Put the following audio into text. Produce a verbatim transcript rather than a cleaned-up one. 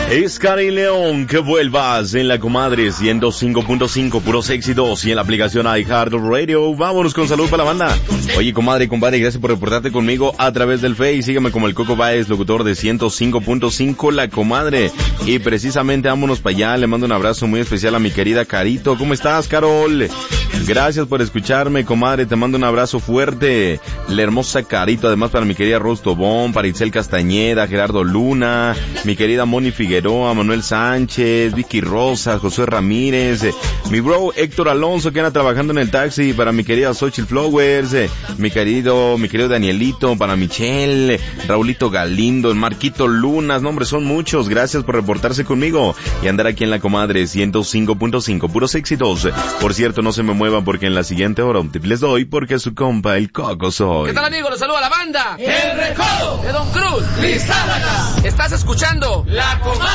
Es Cari León, que vuelvas en la comadre ciento cinco punto cinco, puros éxitos, y en la aplicación iHeartRadio. Vámonos con salud para la banda. Oye, comadre, compadre, gracias por reportarte conmigo a través del Face. Sígueme como el Coco Baez, locutor de ciento cinco punto cinco, la comadre. Y precisamente vámonos para allá. Le mando un abrazo muy especial a mi querida Carito. ¿Cómo estás, Carol? Gracias por escucharme, comadre. Te mando un abrazo fuerte. La hermosa Carito, además para mi querida Rose Tobón, para Itzel Castañeda, Gerardo Luna, mi querida Moni Figueroa, Manuel Sánchez, Vicky Rosas, José Ramírez, eh, mi bro Héctor Alonso, que anda trabajando en el taxi, para mi querida Xochitl Flowers, eh, mi querido, mi querido Danielito, para Michelle, eh, Raulito Galindo, Marquito Lunas. No, hombre, son muchos. Gracias por reportarse conmigo y andar aquí en la comadre ciento cinco punto cinco, puros éxitos. Por cierto, no se me muevan porque en la siguiente hora un tip les doy, porque su compa el Coco soy. ¿Qué tal, amigo? Los saluda la banda El Recodo de Don Cruz, Lizárraga. Estás escuchando La Comadre.